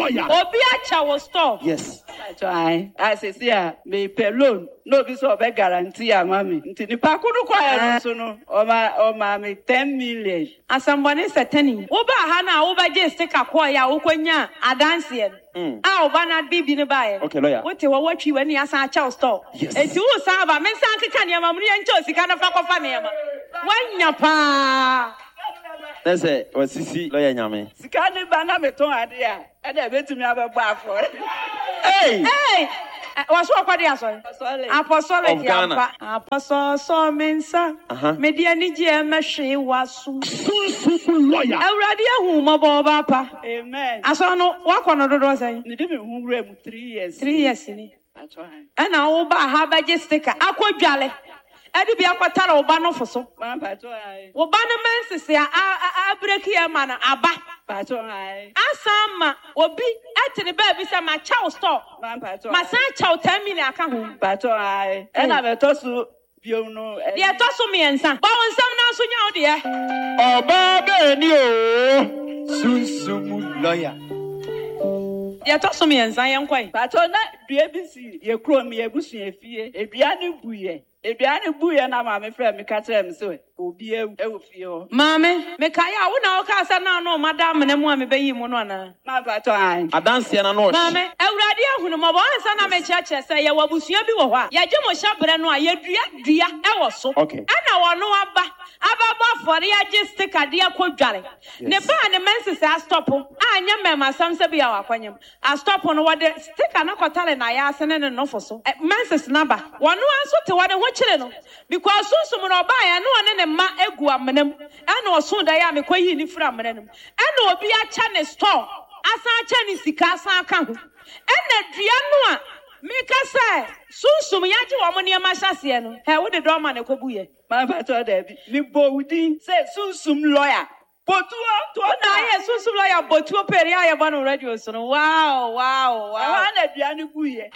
lawyer. Obia Chow store. Yes. I say, yeah, me pay loan. No, be so be guarantee, mammy. Until the Pakudu quiet, so no, or mammy, 10 million. As somebody said, Tenny. Oba Hana, over just take a choir, Okonya, a dancing. Ah, Bana Bibi nearby. Okay, lawyer. What you watch you when you ask a child store? Yes. It's you, Saba, Mensa Kanya, Mamma, and Josie, kind of fuck of Fanema. When your pa. That's it. What's Sisi lawyer Yami? Sikani Bana Beton idea, and I bet me have a bar for it. Hey! Hey! What's what party? Apostle of Ghana. Apostle so Mensa. Media Nigia Mashi was soon. Lawyer. Already a whom about Papa. Amen. I saw no walk on the door saying, You didn't room 3 years. 3 years in it. That's right. And I will buy her by just sticker. Aqua Jolly. Eddie be a patara Obano for so. Obana Mensa say, I break here, man, Abba. That's right. Asama obi at the baby say my child store. My son child 10 million account. That's right. And I'm a tossu. You know, Yeah, toss me and son. But when some now so now, dear. Oh, Baba, Sunsum lawyer. Yeah, toss me and son, I am quite. but on that, the ABC, you crow me a bush in fear, a piano buoy. If you are a buoy, and I'm a friend, me catch them so. Oh, be a feel. Mammy, Mekaya, we now cast no, madame, and one may be monona. My patron. I dance here and no. Mammy, Euradia, who no more son of a church, say, ya was you be what? Ya Jimo Shabra, ye dear, I was so. Okay. And I want no Abba for the just take a dear quote jolly. Never and the men say, I stop. I am my son Sabia Aquanium. I stop on what the stick and not talent I ask and an offer so. Man's number. One answer to what I want you because soon someone will buy and no one in a ma egua menem. And no soon I am a quay from menem. And no be a Chinese store. As a Chinese Casa account. And the Drianoa. Make us say, soon Yaji woman near my Sassiano. How would the drama and a cobuye? My patron, me bowding, say, Susum lawyer. But to I so lawyer, but to a perry, I have one radio. So wow. I want a piano buoy.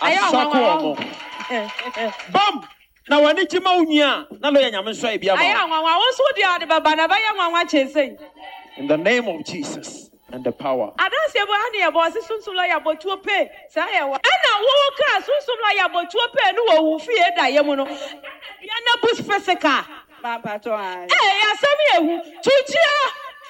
Bum! Now, I need to Maunia. Now, I'm sorry, I am also the other, but I am watching saying. in the name of Jesus and the power. I don't say about it, soon lawyer, but to a pay. Say, and I walk out, soon lawyer, but to a pay, no, who fear Diamono. Yana Bush Fessica. My patron. Hey, I saw me, Tuchia.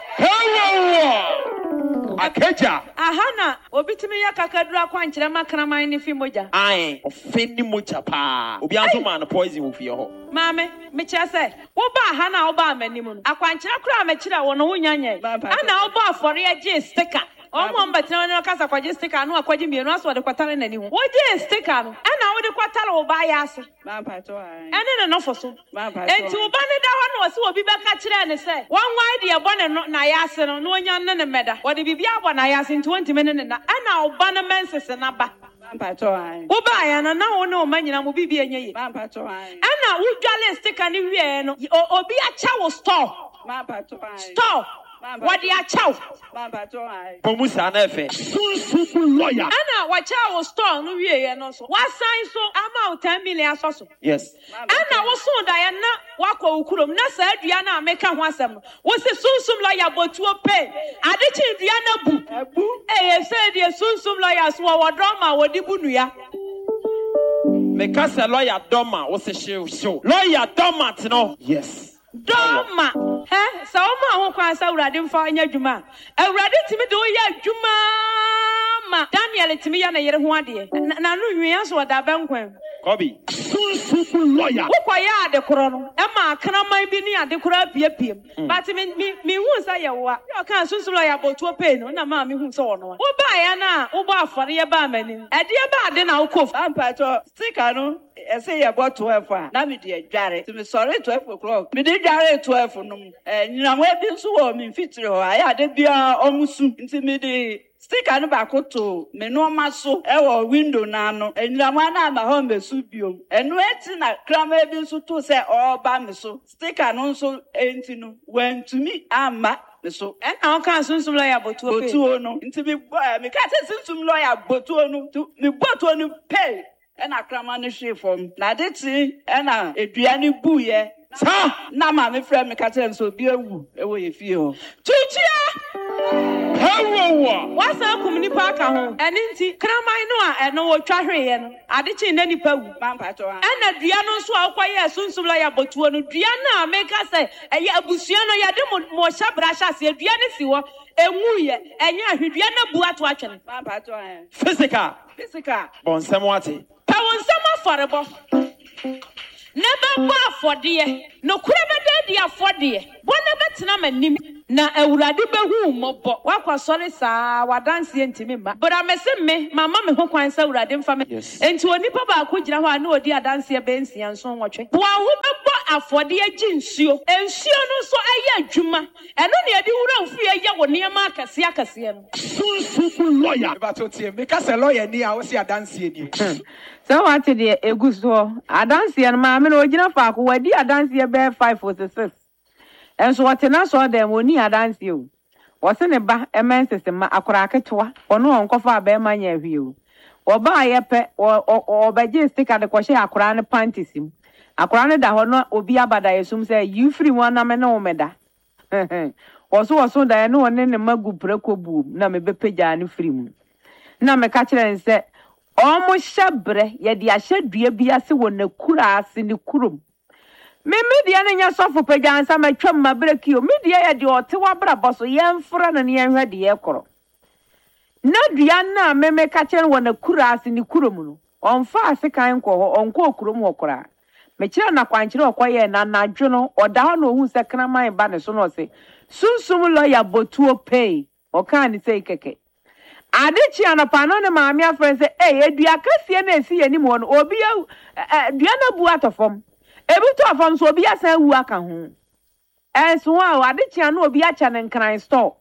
Hello! Akeja! Ahana, obitimi yakakadura kwanchira makrama ni fimoja. Aye, offending muchapa. Obi man poison with your home. Mame, me say, Oba Hana Oba Menimun. Aquanchira cram a chira on Wunyanya. And now Oba for a J sticker. Oh, but no casa kwa sticker, no aquadim, you know what the quarter and anyone. What J sticker? And now the quarter will buy us. My patron. And then an offer so. And to Banada one was so be back at and say, one why dear bonnet not Nyasan, no yan and a meda. What if you be one Nyas in 20 minutes and now Banamensis and Abba. My patron. Oba and now no man, I will be a My patron. And now we got stick and you or be a chow store. My patron. Store. What the chow? My patron. Pomusa nefe. Lawyer. And now what chow store no we and also. What sign so amount 10 million also. Yes. And I was so Diana Wako Kurum Nasa Diana make a wasam. Was a soon lawyer but to a pay. I did Diana boo. Eh, said your soon lawyers were drama or dibunia. Because a lawyer doma was a show. Lawyer doma, no. Yes. Doma. Eh? So ma who can say Radim for in your Juma. A Radim to me do ya Juma. Daniel to me and a year one day. Nanu you answer what that banquet. Kobe. Lawyer. Who quiet the Coron. Emma can I might be near the crab be a PM. But me who say you can't soon lawyer about to a pen. No, mammy who saw no. Oh, buy Anna. Oh, bar for the barman. A dear bad then I'll cough. I'm patron. Stick, I know. I say about 12. Now, me dear Jarry. To be sorry, 12 o'clock. Me did Jarry 12 for no. And you know, where been so warm in Fitro. I had a beer almost intimidate. Stick and back to me no maso ewo window nano and na wana ma home be subio and waiting na cram e so to say all ba me so stick and so enti no when to me ama me so and how can soon lawyer botu no nti me me ka say soon lawyer botu no to me botu no pay and na cram no hwe from na de ti and na eduane bu ye sa na ma me frɛ me ka say so bi ewu ewo ye fie ho Tuchia Hello. Wasa kum nipa aka ho. Ene nti kraman no a eno wo twa hweye no. Ade chi na nipa wu. Mampato ha. Ena dua no nso a koye sunsum la ya botuo no. Dua na meka se eye abusua no ya de mo hya brasha se dua ne si wo. Enwuye enye ahwedua na bu ato atwene. Mampato ha. Physical. Bonsem wate. Pa wonsem aforebo. Never bar for dear. No crema de for dear. Bonnever tinam and nim. Na Uradi behu mobo. Waka sorry, sir. Wa dance intimate. But I may me, my mamma who can say Uradim family. Yes. And to a nipper could you know dear dance here, Bensi and so much. One woman for dear Jinsio. And she no so a year Juma. And only a do fear you near Marcus Yakasian. Soon lawyer. But because a lawyer near I was here dancing. So what did a good so? I dance here, mamma, original park, where dear dance here bear 5 for the 6. And so what I saw them when you dance you. Wasn't a ba a man system, a cracketwa, or no uncle for a bear my view. Or buy a pet or by just stick at the crochet a crown pantism. A crown that honor will be about I assume say you free one no meda. Also, so that I know and then the magu preco boom, na me be pejani free. Now me catcher and say, almost shabre, yet the ashed be a se when the kuras in the kurum. Me media na nya sofo pagan sa matwam mabreki o media ya de ote wabra boso yemfra na ne hwe de ekoro na dua na meme ka kire wona kurase ni kurom no onfa asekan ko ho onko kurom ho kora me kire na kwankire okoye na nadwo no oda ho na ohun se kraman ba ne so no se sunsum lawyer botuo pay o kan ni sei keke ade chi anapa no ne maami afren se edua kasie na esi yani mo no obi dua na bu atofom Ebuto afam so obi asan wu aka ho. Enso a ade chia na obi acha ne nkran store.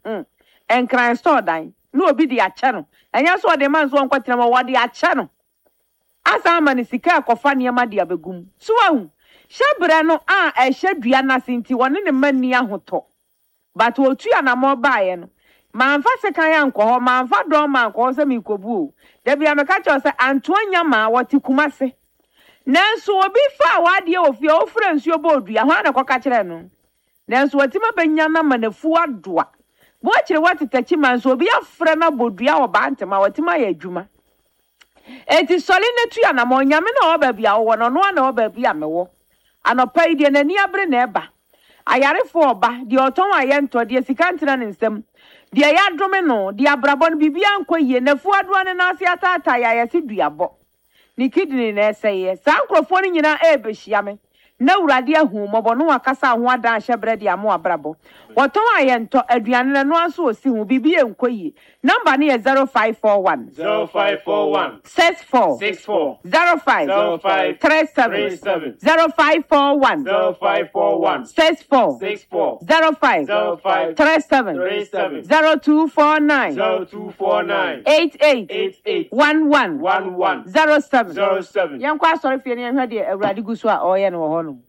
Nkran store dan. Na obi di acha no. Enya so de man so nkwatina ma wade acha no. Asa ama ne sika akofa ne ma de abegum. So ahu. Shabre no a ehye na sinti woni ne mani ahoto. But otu ya na mo baaye no. Manfa sekan ya nko manfa do man ko se mi kobu. Da bia me ka cho se Antoanya ma woti kumase. Nanso obi fa wade ofie ofra nsuo bodua ho na koka kire no nanso watima banya na manafu adoa bo kire watetachi manso obi afra na bodua oba ntema watima ya adwuma eti soli netu ya na mo nyame na oba bia wo no no na oba bia mewo anopa ide na ni abre na eba ayarefo oba de oton aye nto de sika ntena ne nsem de ya dome no de abrabon bibia nkoye nafu adoa ne na ase atata ya yesi duabo ni kidney na eseye sa nkrofo ni nyina ebehia me na urade ahu mobo no akasa ho adan hyebre de amo abrabo woton ayento aduane no aso osi hu bibie nkoyi number ni 0541 64 05 37 0541 64 05 37 0249 88 11 07 yankwa sorry fie ne hwe de awurade gusu a oye no ho no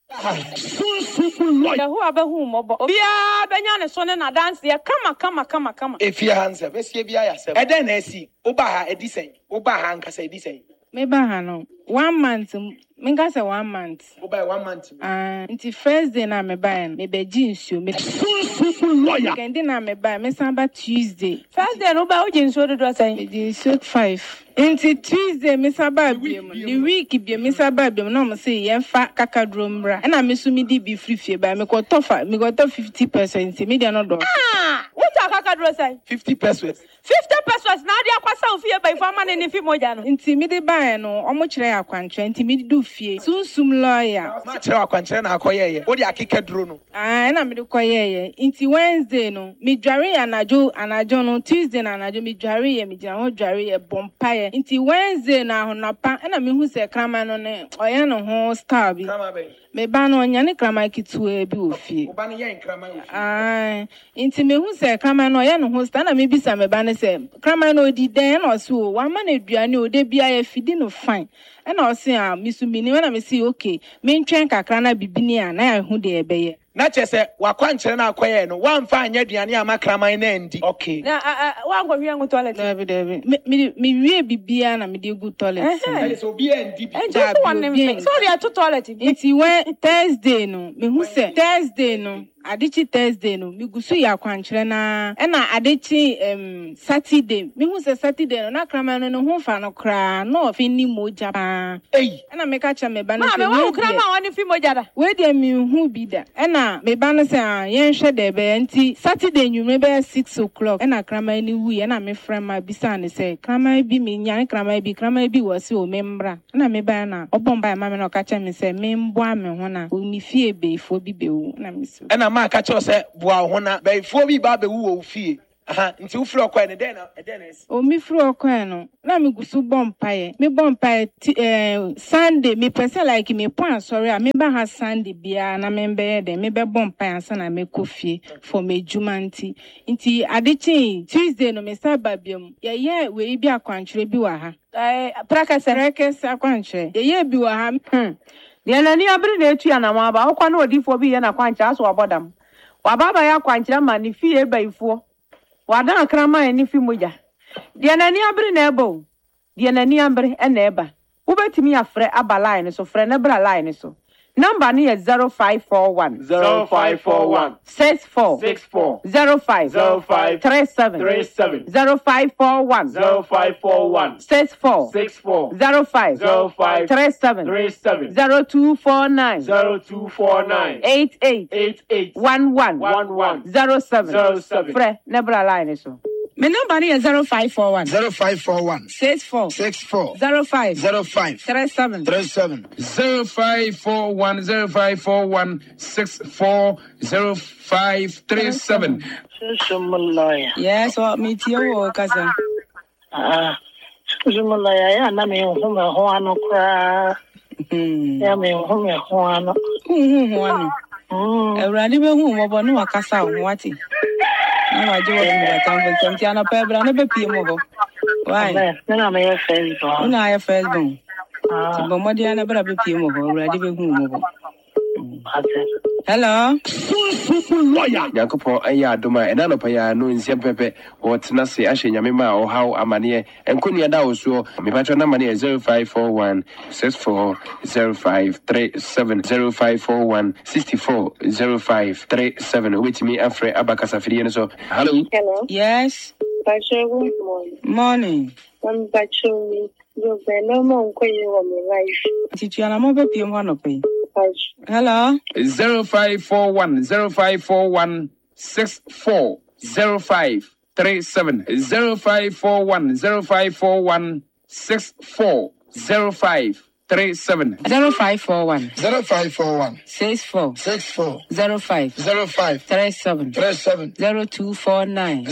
Yahu abehu mobo bia benya ne so ne na dance ye kama Efia hanse besie bia ya se eden na esi oba ha edisen oba ha nkasa edisen me ba ha no 1 month minga say 1 month oba 1 month until first day na me ba me be jinsu me lawyer kendi na me ba me samba Tuesday first day no ba o jinsu do say me jinsu 5 until Tuesday me samba biem the week biem me samba biem na mo say yemfa kakadro mbra na me so me di bi free fie ba me ko tofa me go to 50% me dey no do what kakadro say 50 pesos na dia kwasa ofie ba ifama ne fi moja no until me dey ba no omo kire akwantra until me do fie sunsum lawyer ma kire akwantra na akoye ye wo di akekadro no na me dey koye ye until Wednesday no me dware anajo no Tuesday na anajo me dware ye me gina ho dware ye bompaye until Wednesday na honapa na me hu se krama no ne oye no ho star bi me ba no nya ne krama kitu e bi ofie ba ne ye krama ofie until me hu se krama no oye no ho star na me bisa me ba ne se krama no di den na so wa ma na duane o de bia ye fidi no fine na o se misumini na me say okay me ntwen kakra na bibini a na ya hu de ebeye na chese wakwankyere na akoye no wamfa anya duane amakraman na ndi okay na wango hwie ngo toilet David me wie bibia na me de gu toilet so bi ndi bi just one name sorry to toilet it's when Thursday no me hu say Thursday no adechi Thursday no mi gusu ya kwankyere na na adechi Saturday mi hu se Saturday no na krama no ho fa no kra no ofi ni moja pa na me ka cha me ba no se ma krama woni fi moja da we dey mi hu bi da na me ba no se yen hwe de be nti Saturday nyume be 6 o'clock na krama ni wu na me frama bisa ne se krama bi mi nya krama bi wasi o membra na me ba na obomba ma me no ka cha me se me mboa me ho na oni fie be ifo bi be wu na me so na ma ka cho se boa ho na be ifo bi ba be wu o fie nti wo fro kwa ne den na esi o mi fro kwa no na me gusu bompaye me bompaye Sunday me person like me pon sorry me ba ha Sunday bia na me be de me be bompaye ansa na me kofie for me jumanti nti adechi Tuesday no me saba biam ye we bi akwankyere bi wa ha prakasa akwankyere ye bi wa ha de na ni abiri na etu ya na ma ba akwa na odifo bi ye na kwankyere aso abodam wa baba ya kwankyere ma ni fie ba ifo wadan akrama ni fi moja de na ni abiri na ebo de na ni ambere na eba ubetimi afre aba line so frɛ na bra line so number ni 0541 0541 64 05 37 0541 64 05 37 0249 88 11 07 frɛ na bra line so me number ni 0541 64 05 37 0541 64 0537. Yes, what me tio kasa. Sumulaya ya na me hu me ho ano kra. Ya me hu me ho ano. Hu ano. Ewrani be hu mo bo no akasa ho wati. Na waje wo mi tan fo ti ana pa bra na be pie mo bo. Why? Na me ya Facebook. Na ya Facebook. Ti bo mo dia na bra be pie mo bo, ewrani be hu mo bo. Hello. Yankopon aya adoma ena no pa ya no nsem pepe o tena se ahye nyame ma o haw amane enkonu da wo so me patcho na mane 0541 64 0537 0541 64 0537 wetimi afre abakasa firi no so. Hello. Yes. Good morning. I'm Bachumi. You better know my life. Titiana mo be pie mo no pe. Hello. 0541 64 0537 0541 64 0537 0541 64 05 37 0249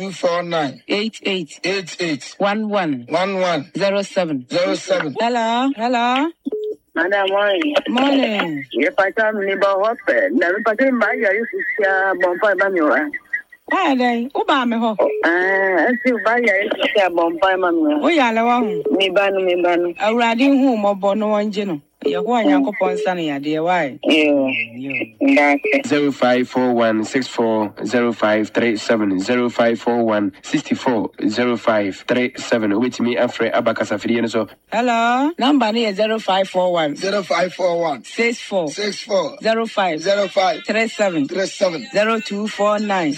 88 11 07. Hello. Madam, morning. If I tell me about what, never put in my use bonfire manual. Why then? Uba me ho. And see by your bonfire manual. Oh, ya la me ban. Awurade hu mo bo no wonje no. Yehova Nyankopon sane ya de why? 0541 64 0537 0541 64 0537 wetimi afre abakasa firi no so. Hello. Number ni 0541 64 05 37 0249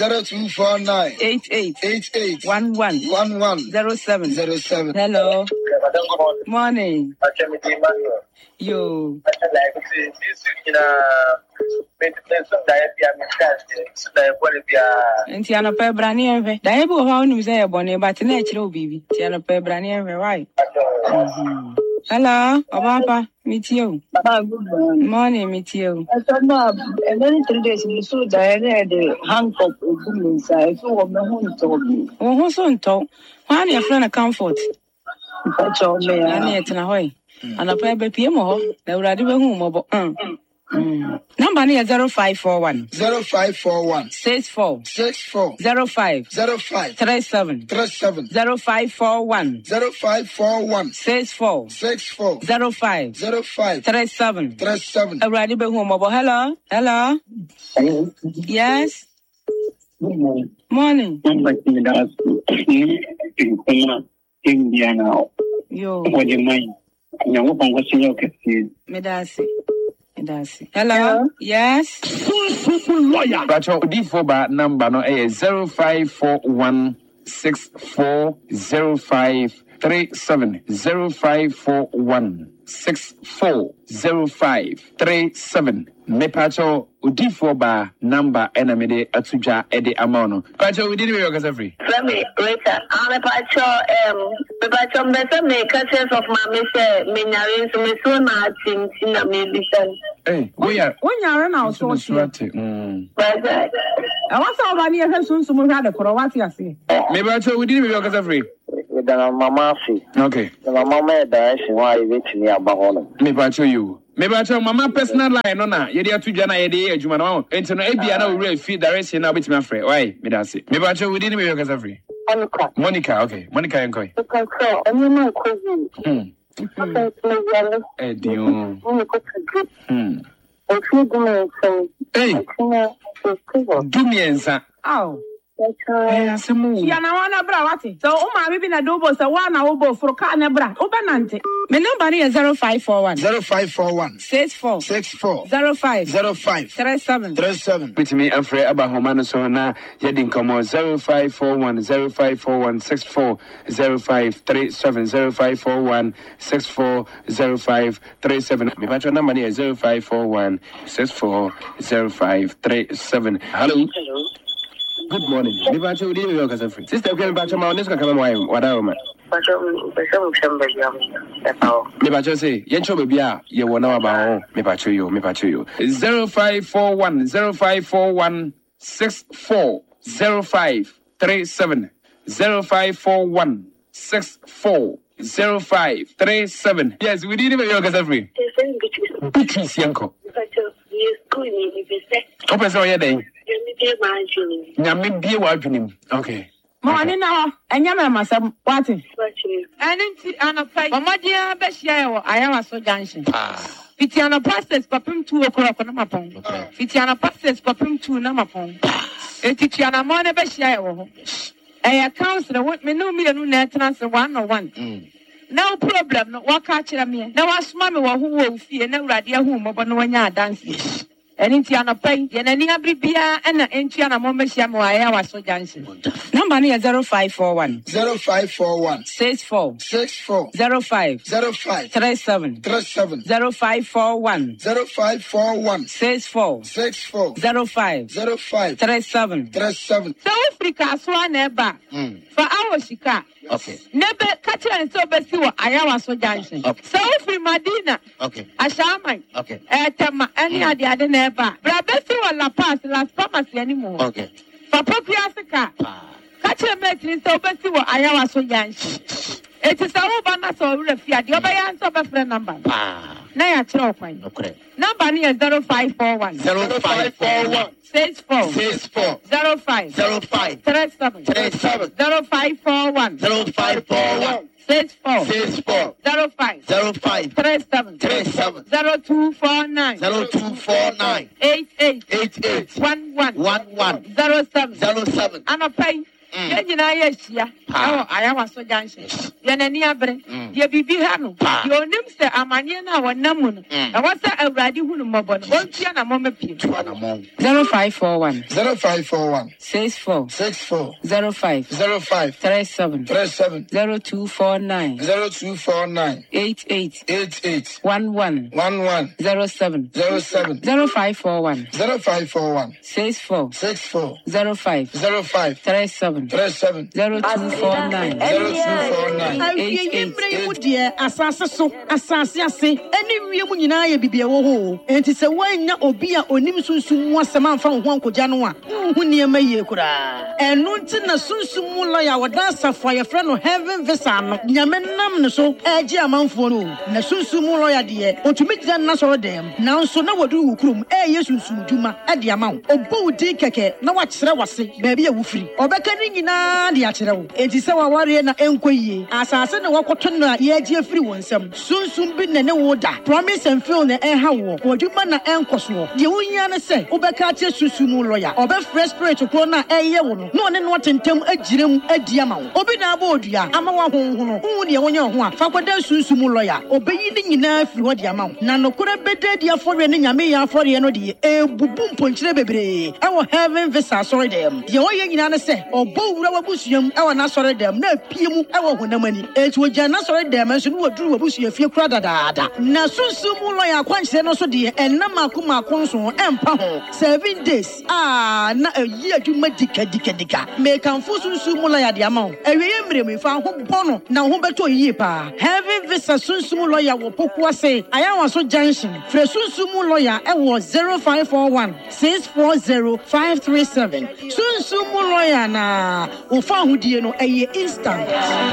88 11 07. Hello. Morning. Yo. Nti ana pe brani enve. Da ebe ho unu se ye bone but na ekire obibi. Ti ana pe brani enve why? Hello, Obapa, meet you. Good morning, meet you. I said, no, and then 3 days in the suit, I had the handcuff inside. So, I'm not told me. Oh, who's on top? Why are your friend a comfort? That's all me. I need to know. And a pair of PM, they would have home about. Number near 0541 64 05 37 0541 64 05 37. Already be home about. Hello. Yes. Morning. Yo. Medasi. Medasi. Hello? Yes? Lawyer. Bacho, D4 number no 0541 640537 0541 640537. Me pacho D4 number enamide atuja ede amono. Pacho, we didn't work as free. Let me Rita. I'm pacho me pacho me catches of my mister Minyarin so me so na tin me listen. Hey, we are When you're now so But I want somebody else soon to move out of what you see. me pacho, we didn't work as free. with the mama fee. Okay. The mama direction why you reach me about home. Me pacho you. Me bacho mama personal line no na ye dey atuja na ye dey adwuma no enti no ebia na we feed direction na obetimi afre why me da say me bacho we didn't me work as free Monica okay Monica enkoy control any man could eh dio hey do me ensa Oh. asemu Ya na wana bra wati. So o ma bibi na dobo se wana obo fro ka na bra. O benante. My number is 0541 0541 64 64 05 05 37 37 bitimi afre aba homa no so na ye din komo 0541 0541 64 0537 0541 64 0537 me patro number is 0541 64 0537. Hello. Good morning. Me patro we dey work as a free sister me patro ma onesko kama why wada ma me patro say yen cho baby a ye wona wa ba ho me patro yo 0541 0541 64 0537 0541 64 0537. Yes, we didn't even work as a free Beatrice Yanko. Open so ye dey nyame bie wa adwenem. Okay. Morning now. Enya me masam wati. Anti anapai. Omadia be share wo ayawa so junction. Fitiana pastors papim 2 o'clock na mapon. Fitiana pastors papim 2 na mapon. Etiana mo na be share wo. Eya council me no me no na transfer 101. No problem no waka kire me. Na wasoma me wo ho wo fie na urade ahu mo bo no wanya dance. Enti anapai ye na ni abribia na entiana mo mehia me ayawa so junction. Number is 0541 0541 64 64 05 05 37 37 0541 0541 64 64 05 05 37 37 South Africa so na eba. For our shika. Okay. Nebe catcher and so besi wo ayawa so junction. South Africa Madina. Okay. Ashamai. Okay. Tema any ade na eba. Bra besi wo La Paz Las Palmas anymore. Okay. Papa Piasika. Catcher metri so besi wo ayawa so junction. It is our banner so refia. The other answer be friend number. Na ya chiro kwan. Okay. Number ni is 0541 0541 64 64 05 05 37 37 0541 0541 64 64 05 05 37 37 0249 0249 88 88 11 11 07 07 Anopai. Yena yeshia. Oh, ayawa so junction. Yena ni abre. Ye bibi ha no. Ye onim se amanye na wonamu no. E wasa awrade hunu mobon. Ontia na mo mepie. 0541 0541 64 64 05 05 37 37 0249 0249 88 88 11 11 07 07 0541 0541 64 64 05 05 37 37 0249 0249 Dear asase so asase ase eni wie mu nyina ye bibie wo ho enti se wanya obi a onim sunsum mu asema amfa ho ankoja no a hu niema ye kura enu nti na sunsum mu lo ya woda asafo ye frɛ no heaven visa no nyame nam ne so agi amanfo no na sunsum mu lo ya de otumi gida na so dem na nso na wodu wukurum ye sunsum dwuma de ama wo obo di keke na wa kyerɛ wase ba bia wo firi obɛka ni nyina de akyerɛ wo enti enti se wa ware na enkoyie asase na wakoto na ye agi afiri wonsam sunsum bi ne wo da promise and fail na ha wo odwuma na enkoso de wonya ne se obeka tie susumu lawyer obe fresh spirit ko na eye wo no one no tentem agirem adiama wo obi na aba odua ama wa honhono hu de wonya ho a fa kwada susumu lawyer obeyi ni nyina afiri wo de ama wo na nokora beda de afore ne nyame ya afore no de ebubu mponkyire bebre ewo heaven visa sorry dem de woye nyina ne se obo wura wabusuam ewo na sorry dem na piemu ewo honamani eti ogya na sorry dem nso no waduru wabusua fie kura dadaada na susumu lawyer kwankyere no so de enam akoma konso empa ho 7 days na ayi adwuma dika me kan susumu lawyer de ama wo ewiye mrem fa ho bono na ho beto yie pa heaven visa susumu lawyer wo pokuwa se ayawa so junction fre susumu lawyer ewo 0541 640 537 susumu lawyer na wo fa hodie no eye instant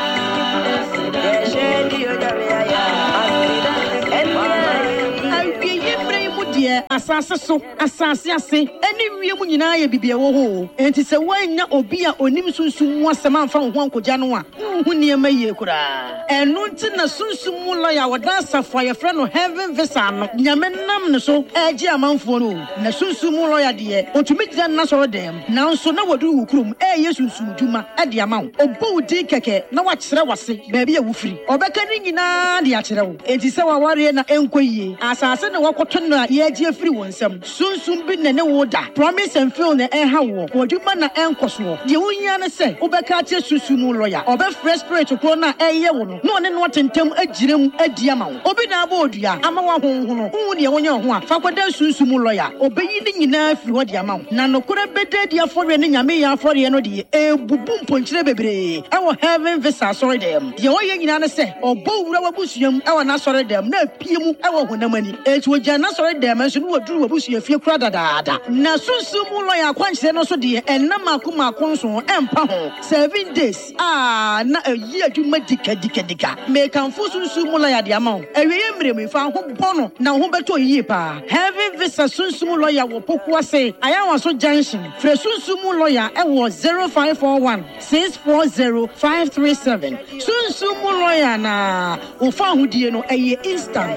asase so asase ase eni wiem nyina ye bibia wo ho enti se wanya obi a onim sunsum wasem amfa ho ankogya no a hu niema ye kura enu nti na sunsum lawyer wada safo ye frɛ no heaven visa no nyame nam ne so agi amanfo no na sunsum lawyer de otumi gya na so dem nanso na wadu wukurum ye sunsum dwuma de ama wo obo di keke na wa kyerɛ wase ba bia wufiri obɛka ni nyina de a kyerɛ wo enti se wa ware na enkoyie asase na wakoto na ye agi afiri wonsam sunsum bi ne wo da promise and fail na ha wo odwuma na enkoso de wonya ne se obɛka tie sunsum lawyer obe fresh spirit ko na eye wo no no ne no tentem agirem adiama wo obi na aba odua ama wa honhono hu de wonya ho a fa kwada sunsum lawyer obeyi ni nyina afiri wo de ama wo na nokora beda de afore ne nyame ya afore no de ebubu mponkyire bebre ewo heaven visa sorry dem de woye nyina ne se obo wura wabusuam ewo na sorry dem na piemu ewo honamani eti ogya na sorry dem nso no waduru wabusua fie kura dadaada na sunsum lawyer kwankyere no so de enam akoma konso empa ho 7 days na ayi adwuma dika me kan sunsum lawyer de ama wo ewiye mrem fa ho bono na ho beto yie pa heaven visa sunsum lawyer wo pokuwa se ayawa so junction fre sunsum lawyer ewo 0541 640 537 sunsum lawyer na wo fa hodie no eye instant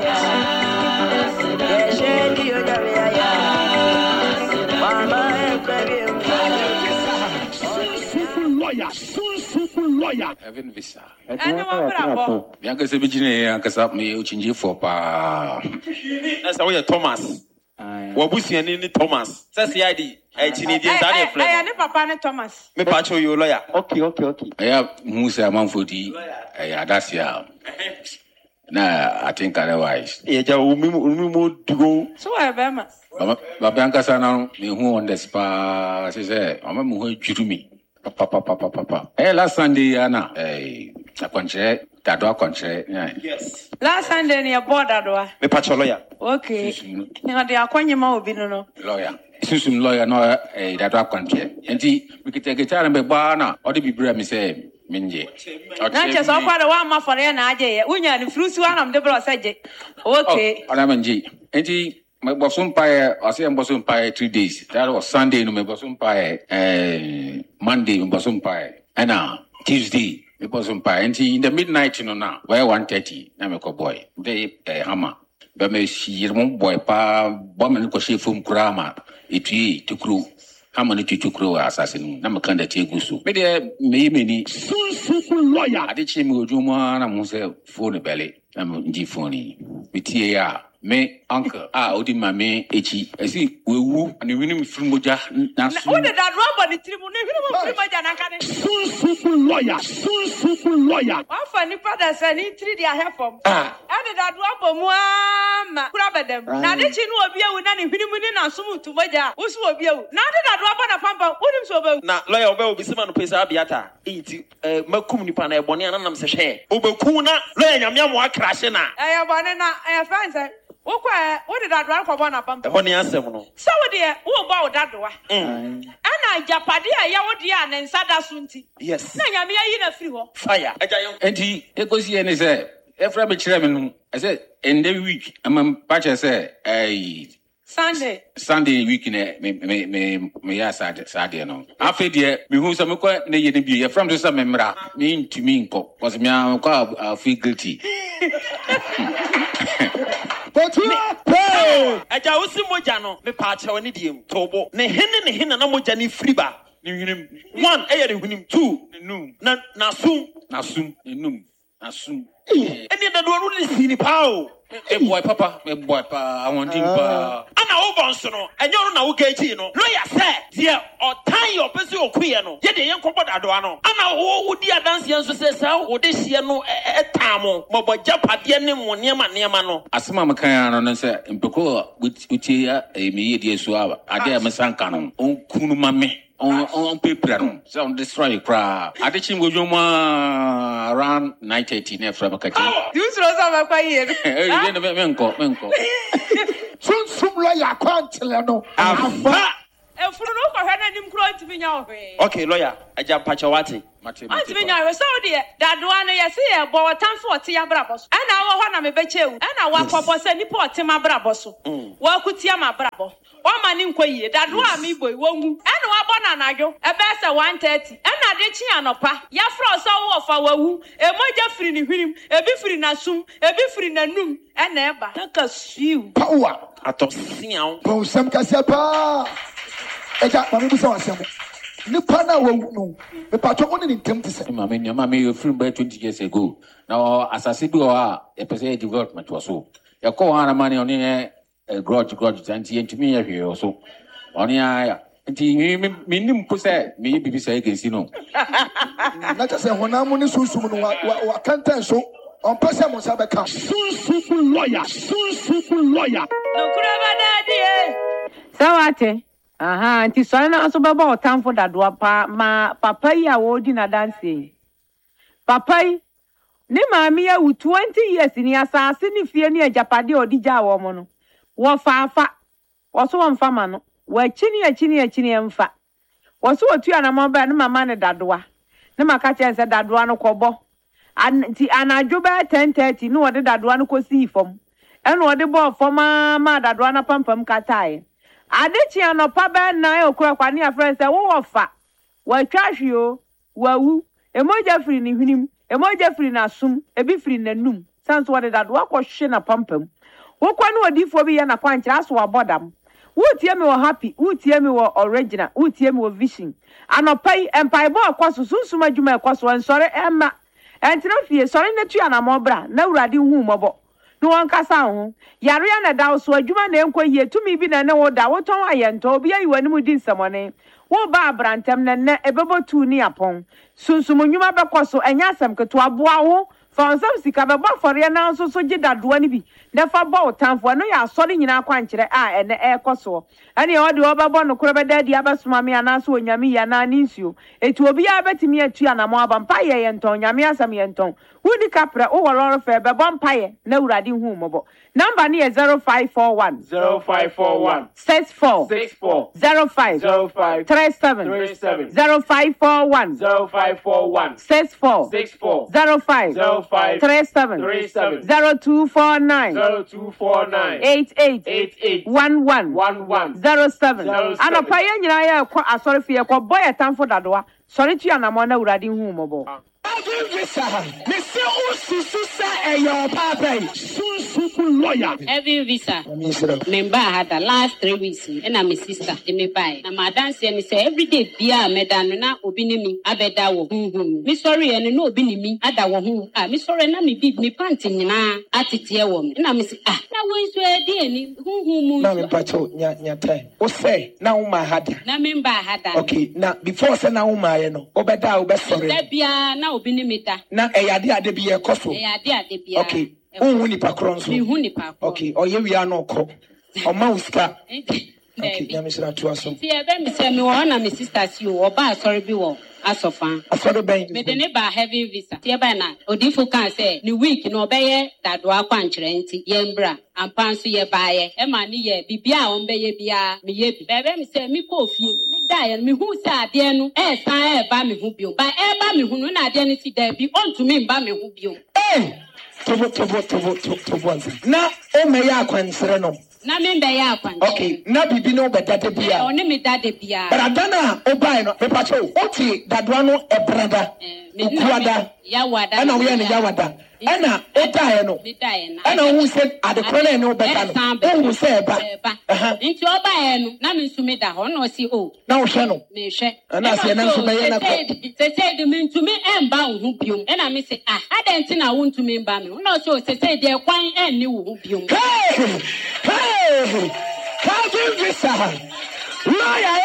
Heaven visa. Bianca se bijine ankasa me uchinji for pa. That's how you Thomas. Wabusiani ni Thomas. Say CID. Chini di ndani fle. Aya ne papa ne Thomas. Me pa cho you lawyer. Okay. Aya musa manfodi. Aya that's ya. Nah, I think otherwise. Ja umi dugo. So I be ma. Baba ankasa na me hu on the spa. Say mama mu ho jurumi. Papa. Last Sunday, Anna. Akonche, Dado Akonche. Yes. Last Sunday, near board, Adwa. Me patch lawyer. Okay. Now, the Aquanyama will be no lawyer. Susum lawyer, no, Dado Akonche. And we could take a time by Bana, or the Bibra, me say, Minje. Not just all part of one more for an idea. When you're in fruits, one of the bro said, okay. Anamanji. And he. My bosom pie, I say I'm bosom pie 3 days. That was Sunday, no, my bosom pie, Monday, my bosom pie, and now Tuesday, my bosom pie. And in the midnight, now, where 1:30, I'm a boy, they hammer. But me, she won't boy, bomb ko she from Kurama, it to crew. How many to crew assassin? I'm a kind of tegusu. Maybe lawyer. I did chim with Juma, I'm phone belly. I'm G phony. With me uncle odi mame echi esi wewu ani winim firimoja na so wo de that robot ni trimu ne winim firimoja na kane sunsum lawyer afa ni pada sa ni 3 dia helpom and that robot mu ama kura bedem na de chi no obi ewu na ni winim ni na sum tumoja wo so obi ewu na de that robot na pampa wonim so obi na lawyer obi obi sima no pesa abiata enti makum nipa na ebone anam se hwe obeku na lawyer nyame mo akrashe na ebone na fine say what did that run for one upon the honey answer? So, dear, who about that door? And I Japadia, Yawodia, and Sada Sunti. Yes, Nayamia in a free fire. And he goes here and he said, Efra chairman, I said, in the week, I'm a patch, I said, Sunday week me ya Saturday no. After there, me who some me ye be from to some memra. Me to me nko. Cause me I feel guilty. Aja wosi moja no me pa che woni diem tobo. Ne hene na moja ni friba. Ni hunim. 1 eye de hunim 2 num. Na sum num. Asum. Eni da do no lisi ni pa o. Me boy pa I want him pa. Ana wo bonso no. Enyo na wo gachi no. Lawyer say, "Dear, o tan your person okuye no. Ye de yen kobo dado ano. Ana wo di adanse enso say sa wo de hie no etamo. Mobo japade ne mo niema no." Asema mekan ano no say mpeko uti me ye die so ade me sanka no. Onkunu mame. On paper no. So on destroy cra. Ade chimgo joma around 9:30 na fra bakati. You throw some kwa here. Menko. Sum lawyer kwantele no. Afa. Efuru no ko hwe na nim kro ntimi nya ohwe. Okay, lawyer. Aja pacha wati. Ntimi nya ohwe so de dadoa no yesi e bo watamfo ote ya brabo so. Ana wo ho na me bechewu. Ana wakobo se nipa ote ma brabo so. Wa kutia ma brabo. O ma ni nkwa yie dadoa mi boy wongu. Ana wa bo na najo. Ebe se 1:30. Ana de chi anopa. Ya fro so wo fa wawu. Emoja firi ni hwirim. Ebi firi na sum. Ebi firi na num. Ana eba. Taka siu. Power. Atosian. Bo sam kasapa. Eja mami busa wasem. Nipa na wo no. Me patro mo ni ntem tse. Mami you film by 20 years ago. Now asase bi o e pese development was so. Ya ko ana mani oni grudge anti ntimi ya hwe so. Oni ya nti mi nim po se mi bibi se agency no. Na ta se honam ni susum no wa kantan so. On pese mo sa be ka. Sunsufu lawyer. No kuraba dadie. Sawate. Aha, nti so na so baba otamfo dadoa pa ma papa yi a wo di na dance. Papa yi ne maami ya 20 years ni asase ni fie ni ajapade odija wo mo no. Wo faafa. Wo so wo mfa ma no. Wo achini emfa. Wo so otu anamo ba ne mama ne dadoa. Ne maka chense dadoa no kobo. Anti anajo ba 10:30 no wode dadoa no kosi fom. Eno wode bo fom ma dadoa na pampam katae. Adechi anopa ba na okura kwani afren se wo wofa wa twahwe wawu emoja firi ni hwinim emoja firi na sum ebi firi na num sanso wode dado akwohwe na pampam wo kwani odifo bi ye na kwankyira so wabodam wutie me wo happy wutie me wo original wutie me wo vision anopa yi empire bo akwaso sunsun adwuma akwaso nsore emma entina fie sore netu ya na mobra na urade hu mobo no one kasa ho yare ya na da so adwuma na enko yie tumi bi na ne wo da wo ton ayento obi ayi wani mu di nsamone wo ba abrantem na ne ebebo tu ni apon sunsum nnwuma bekoso enya asem keto aboa wo fa onsam sika be ba fore na nso so gidadoa ni bi ne fa ba otamfo no ya asore nyina kwankire a ene ekoso ene odi obabo no kuro bedadi abasoma me anaso onyame ya na ninsuo etu obi ya betimi atu anamo abampa ye yenton nyame asam yenton wudi kapra o woloro fe be bompaye na urade hu mobo number ni 0541 64 05 37 0541 64 05 37 0249 88 11 07 ana paye nyina ya kwa asore fie kwa boy tamfo dadoa sori tu anamo na urade hu mobo Mr. Ususa your papa lawyer. Every visa. Member had the last 3 weeks and I'm a sister in me buy. Na my dance and say every day bia medan na obi ni mi abeda wo. Me sorry and no obi ni mi ada wo hu. Me sorry na me big me panty nyina atete wo me. Na me say na wo so e dey ni hu mu. Na me pacho nya time. O say na wo ma hada. Na member hada. Okay, na before say na wo ma ye no. Obeda obe sorry. Da bia na obi ni mi da. Na ade bi e koso. Ade bia. Okay. Hu ni pa kronso. Me hu ni pa. Okay, oye wi ano ko. O ma uska. Okay, ya me sira to aso. Ti e be me say me wo na me sister si o ba sorry bi wo. Asofan. Asoro ben. Me de ne ba heavy visa. Ti e ba na odifo kan say ni week no obeye dadoa kwankire nti yembra. Ampanso ye baaye. E ma ni ye bibia o mbeye bia me ye bi. Bebe me say me ko fie. Me da ye me hu say ade no e san e ba me hu bio. Ba e ba me hu no na ade no ti da bi ontumi mba me hu bio. Tobo. Na o me ya kwansere no. Na me be ya kwan. Okay, na bibi no be dade bia. O ne me dade bia. Brada na obai no me pacho. Oti dadoa no e brada. Ukuada. Yawada. Ana we ne yawada. Ana otae no. Ana hu se adekro na ne obeta no. Hu se eba. Nti obae no na me nsu me da ho na o si o. Na wo hwe no. Me hwe. Ana se na nso be ye na ko. Se de me ntumi emba wo hu biom. Ana me se adenti na wo ntumi emba me. Na o se o se de kwan enni wo hu biom. Hey! Hey! How do this sound? Liar!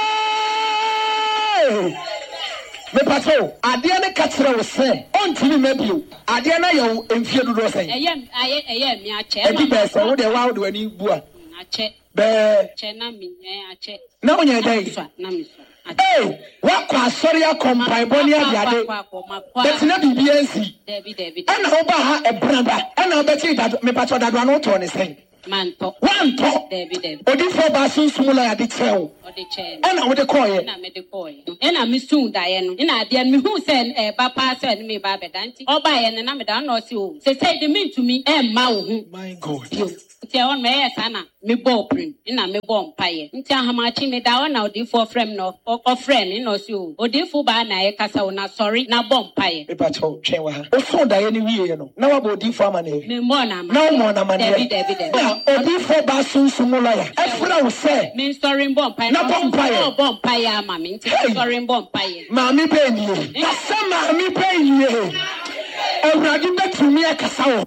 Me pato, ade na katra wo se, ontimi mabio. Ade na yo emfie dodo se. Eye mi ache. E bi be se wo de wa wo de wani bua. Ache. Be. Che na mi ache. Na onya dai. Na mi so. Eh, wa kwa sori akompai boni ade. Betina bibi ensi. David. Ana oba ha e branda. Ana obeti dado me pato dado no to ne sen. Manto. David. Odifo ba sunsumu la yade chewo. Ena wo de koye. Na me de koye. Ena me sun da ye no. Ena ade me hu se ba pa se ne me ba bedanti. Oba ye ne na me da no se o. Se de me ntumi e ma wo hu. My God. Nti on me yes ana me ball prim. Ena me ball mpaye. Nti ahamachi me da na odifo frame no. O frame no se o. Odifo ba na ye kasa wo na sorry na ball mpaye. Me pa cho twen wa ha. O so da ye ni wiye no. Na wa bo odifo ama na ye. Me mo na ma. Na mo na ma ne. David. Odifo ba sunsumu la ya. Efra wo se. Me sorry ball mpaye. Na ball mpaye. Ball mpaye ama me. Nti sorry ball mpaye. Mami be ni. Kasa mami be ni. Ewradi betumi akasa wo.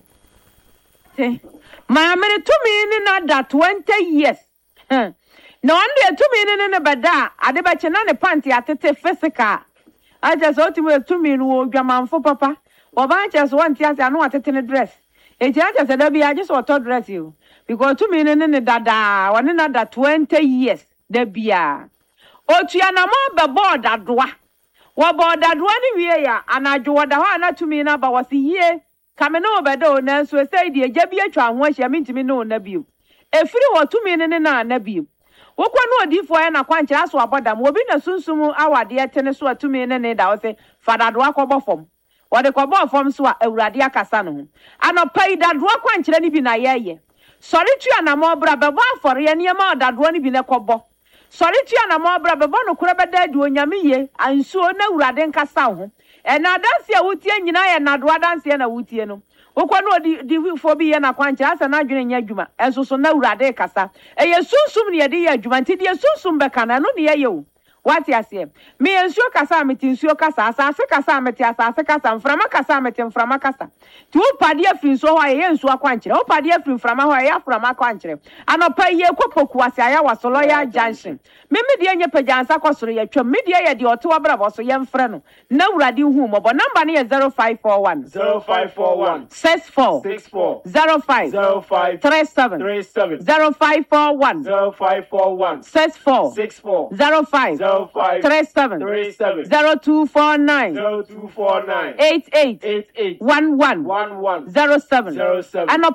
Mama to me in that 20 years. No wonder to me in a bada, Adebachana ne panty at the physical. I just ought to wear 2 million woman for papa. Or I just want to know what to dress. It just said, I just want to dress you. Because 2 million in the dada, 1 another 20 years. There be a. Oh, Tiana more board that doa. What board that one year, and I do what the one to me now, but was a year. Coming over though, now so say the Jabia Tran was ya mean to me no nebu. A free or 2 million in a nebu. What one no differ and a quantity as well about them will be a sunsumu our dear tennis or 2 million in I say, Father Dwako form. What the cobble forms were a radia casano. And I pay that Dwako any bin a year. Sorry to an more brother for any amount that won't be a cobble. Sorry to an more brother no crabber dead doing yammy and so no raden casano. And now dance ya wutie nyina ya na doa dance ya na wutie no. Okwa no di fo bi ya na kwancha asa na dwene nya adwuma. Enso so na urade kasa. Eye sunsum ne ye de ya adwuma nti de sunsum be kana no ne ye o. What ya say? Me ensuo kasa meti ensuo kasa asase kasa meti asase kasa mframa kasa meti mframa kasa. Ti wo pade afiri so ho ye ensuo akwankyere. Wo pade afiri mframa ho ye aframa akwankyere. Anopa ye kopoku ase aya wasolo ya junction. Me de enye pajansa kwasoro ye twam. Me de ye de oto wabra boso ye mfre no. Na urade hu mo bo number ne ye 0541 64 05 37 0541 64 05 37 0249 88 11 07 and